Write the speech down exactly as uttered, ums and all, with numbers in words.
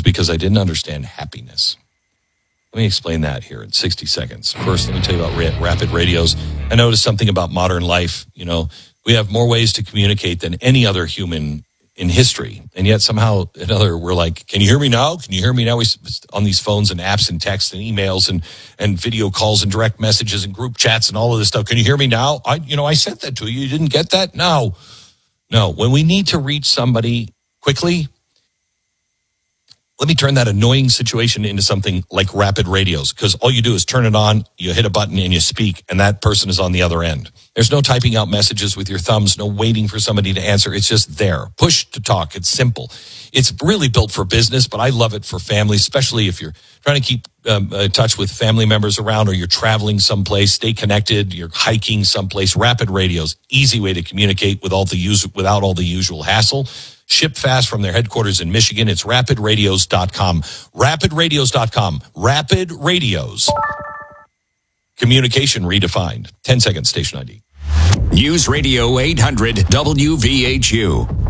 because I didn't understand happiness. Let me explain that here in sixty seconds. First, let me tell you about ra- rapid radios. I noticed something about modern life. You know, we have more ways to communicate than any other human in history. And yet somehow another, we're like, can you hear me now? Can you hear me now? We on these phones and apps and texts and emails and, and video calls and direct messages and group chats and all of this stuff. Can you hear me now? I, you know, I sent that to you. You didn't get that? No, no. When we need to reach somebody quickly, let me turn that annoying situation into something like rapid radios, because all you do is turn it on, you hit a button, and you speak, and that person is on the other end. There's no typing out messages with your thumbs, no waiting for somebody to answer. It's just there. Push to talk. It's simple. It's really built for business, but I love it for families, especially if you're trying to keep um, in touch with family members around, or you're traveling someplace, stay connected, you're hiking someplace. Rapid radios, easy way to communicate with all the use, without all the usual hassle. Ship fast from their headquarters in Michigan. It's rapid radios dot com. rapid radios dot com. Rapid Radios. Communication redefined. ten seconds, station I D. News Radio eight hundred W V H U.